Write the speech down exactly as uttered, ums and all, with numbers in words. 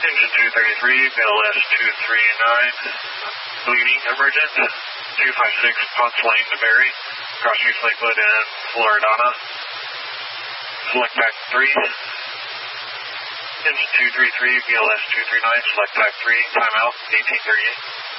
Engine two thirty-three, B L S two three nine, bleeding emergent, two five six Ponce Lane to Berry, cross East Lakewood and Floridana. Select pack three. Engine two thirty-three, B L S two three nine, select pack three, timeout eighteen thirty-eight.